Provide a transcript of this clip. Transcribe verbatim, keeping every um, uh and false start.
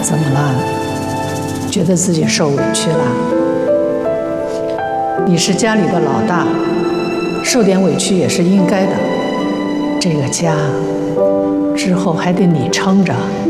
怎么了？觉得自己受委屈了？你是家里的老大，受点委屈也是应该的。这个家之后还得你撑着。